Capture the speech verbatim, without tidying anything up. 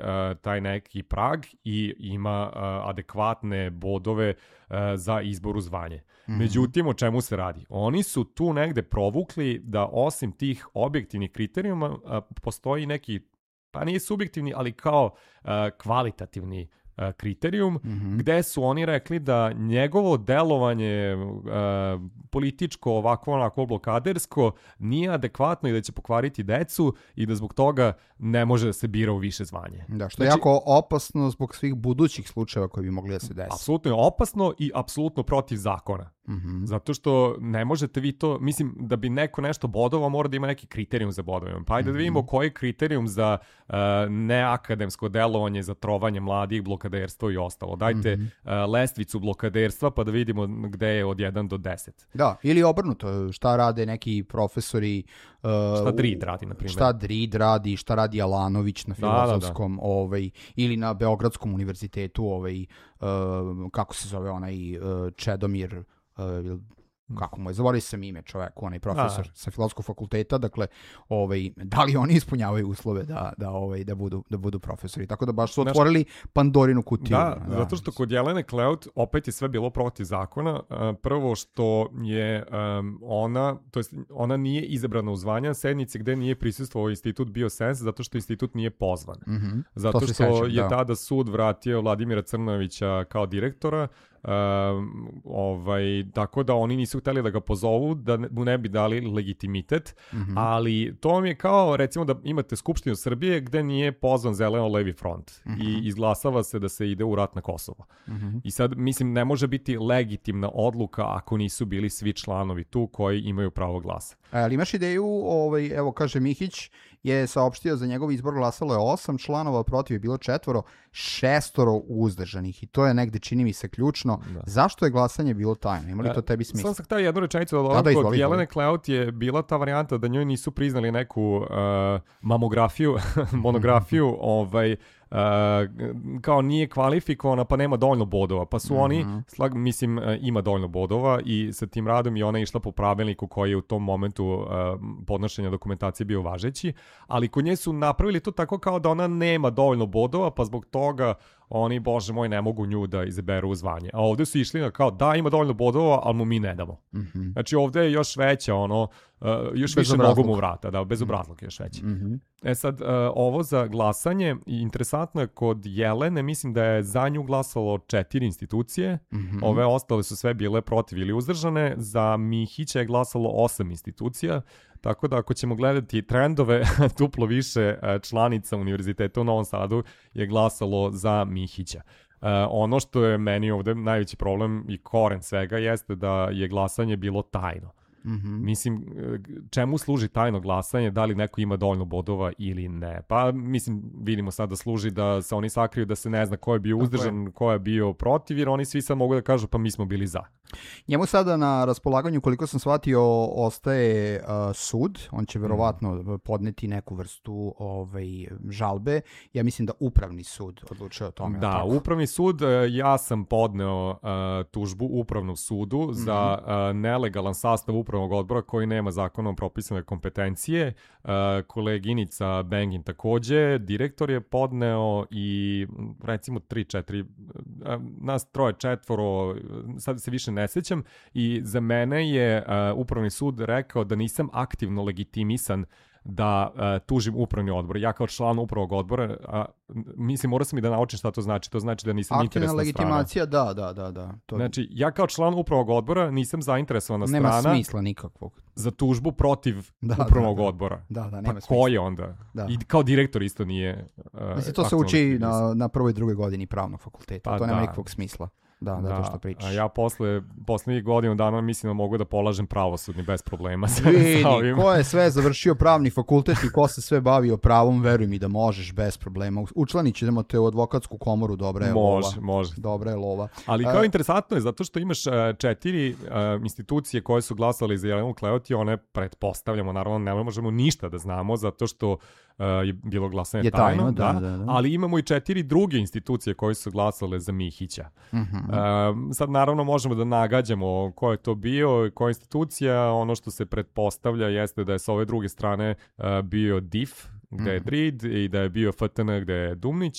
taj neki prag i ima uh, adekvatne bodove uh, za izbor u zvanje. Mm-hmm. Međutim, o čemu se radi? Oni su tu negde provukli da osim tih objektivnih kriterijuma uh, postoji neki, pa nije subjektivni, ali kao uh, kvalitativni kriterijum, mm-hmm. gde su oni rekli da njegovo delovanje uh, političko, ovako onako blokadersko nije adekvatno i da će pokvariti decu i da zbog toga ne može da se bira u više zvanje. Da, što je znači, jako opasno zbog svih budućih slučajeva koji bi mogli da se desi. Apsolutno je opasno i apsolutno protiv zakona. Mm-hmm. Zato što ne možete vi to, mislim da bi neko nešto bodovao mora da ima neki kriterijum za bodovanje. Pa ajde mm-hmm. da vidimo koji je kriterijum za uh, neakademsko delovanje, za trovanje mladih, blokaderstvo i ostalo. Dajte mm-hmm. uh, lestvicu blokaderstva pa da vidimo gde je od jedan do deset. Da, ili obrnuto, šta rade neki profesori. Uh, šta Drid radi, na primjer. Šta Drid radi, šta radi Alanović na Filozofskom, da, da, da. Ovaj, ili na Beogradskom univerzitetu, ovaj, uh, kako se zove onaj uh, Čedomir, Uh, kako mu je, zaboravio sam ime čoveku, onaj profesor A. sa Filozofskog fakulteta, dakle, ovaj, da li oni ispunjavaju uslove da, da, ovaj, da, budu, da budu profesori, tako da baš su otvorili Pandorinu kutiju. Da, da, zato što kod Jelene Kleut opet je sve bilo protiv zakona. Prvo što je um, ona, to jest ona nije izabrana u zvanja sednice gde nije prisustvovao institut Biosens, zato što institut nije pozvan. Mm-hmm. Zato što sećam, je da. tada sud vratio Vladimira Crnovića kao direktora. Uh, ovaj, tako da oni nisu hteli da ga pozovu, da mu ne bi dali legitimitet, mm-hmm. ali to vam je kao recimo da imate Skupštinu Srbije gde nije pozvan Zeleno-levi front mm-hmm. i izglasava se da se ide u rat na Kosovo. Mm-hmm. I sad, mislim, ne može biti legitimna odluka ako nisu bili svi članovi tu koji imaju pravo glasa. Ali imaš ideju, ovaj, evo kaže Mihić je saopštio za njegov izbor glasalo je osam članova, protiv je bilo četvoro, šestoro uzdržanih i to je negde čini mi se ključno. Da. Zašto je glasanje bilo tajno? Ima li to tebi smisla? Sam sam htio jednu rečenicu da dodam. Da, da, kod Jelene Kleut je bila ta varijanta da njoj nisu priznali neku uh, mamografiju, monografiju, ovaj, Uh, kao nije kvalifikovana pa nema dovoljno bodova, pa su mm-hmm. oni slag, mislim uh, ima dovoljno bodova i sa tim radom i ona je išla po pravilniku koji je u tom momentu uh, podnošenja dokumentacije bio važeći, ali kod nje su napravili to tako kao da ona nema dovoljno bodova, pa zbog toga oni, bože moj, ne mogu nju da izaberu u zvanje. A ovde su išli na kao da ima dovoljno bodova, ali mu mi ne damo. Mm-hmm. Znači ovde je još veća ono, uh, još bez više nogu mu vrata, da, bez obrazluka još veće. Mm-hmm. E sad, uh, ovo za glasanje, interesantno je kod Jelene, mislim da je za nju glasalo četiri institucije, mm-hmm. ove ostale su sve bile protiv ili uzdržane, za Mihića je glasalo osam institucija, tako da ako ćemo gledati trendove, duplo više članica Univerziteta u Novom Sadu je glasalo za Mihića. Uh, ono što je meni ovde najveći problem i koren svega jeste da je glasanje bilo tajno. Mm-hmm. Mislim, čemu služi tajno glasanje, da li neko ima dovoljno bodova ili ne. Pa mislim, vidimo sad da služi da se oni sakriju da se ne zna ko je bio uzdržan, je. ko je bio protiv, jer oni svi sad mogu da kažu pa mi smo bili za. Njemu sada na raspolaganju, koliko sam shvatio, ostaje uh, sud. On će verovatno podneti neku vrstu ovaj, žalbe. Ja mislim da upravni sud odlučuje o tome. Da, upravni sud, ja sam podneo uh, tužbu upravnom sudu mm-hmm. za uh, nelegalan sastav upravnog odbora koji nema zakonom propisane kompetencije. Uh, koleginica Bengin takođe, direktor je podneo i recimo tri, četiri, uh, nas troje, četvoro, sad se više ne sećam, i za mene je uh, upravni sud rekao da nisam aktivno legitimisan da uh, tužim upravni odbor. Ja kao član upravnog odbora, a, mislim, mora sam i da naučim šta to znači. To znači da nisam interesna strana. Aktivna legitimacija, da, da, da. da. To... Znači, ja kao član upravnog odbora nisam zainteresovana nema strana. Nema smisla nikakvog. Za tužbu protiv da, upravnog da, da. odbora. Da, da, nema pa smisla. ko je onda? Da. I kao direktor isto nije... Uh, mislim, to se uči na, na prvoj i drugoj godini pravnog fakulteta. Pa to nema da. nikakvog smisla. Da, da, da, to što pričaš. A ja posle, poslednjih godina dana mislim da mogu da polažem pravosudni bez problema. Vidi, ko je sve završio pravni fakultet i ko se sve bavio pravom, veruj mi da možeš bez problema. Učlanit ćemo te u advokatsku komoru, dobra je može, lova. Može, dobra je lova. Ali kao uh, interesantno je, zato što imaš uh, četiri uh, institucije koje su glasale za Jelenu Kleut i one pretpostavljamo, naravno ne možemo ništa da znamo, zato što Uh, je bilo glasanje je tajno, tajno da, da, da, da. ali imamo i četiri druge institucije koje su glasale za Mihića. Mm-hmm. Uh, sad naravno možemo da nagađamo ko je to bio, koja institucija. Ono što se pretpostavlja jeste da je sa ove druge strane uh, bio D I F gde je Drid i da je bio F T N gde je Dumnić